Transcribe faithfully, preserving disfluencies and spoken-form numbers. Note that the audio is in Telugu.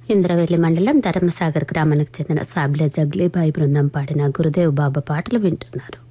ఇంద్రవెల్లి మండలం ధర్మసాగర్ గ్రామానికి చెందిన సాబ్లే జగ్లీబాయి బృందం పాడిన గురుదేవ్ బాబా పాటలు వింటున్నారు.